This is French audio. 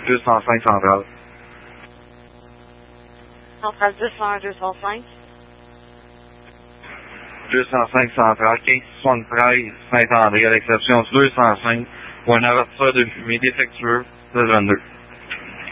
205 centrale. Centrale 201, 205. 205 centrale, 1573 Saint-André, à l'exception du 205, ou un avertisseur de fumée défectueux de 22.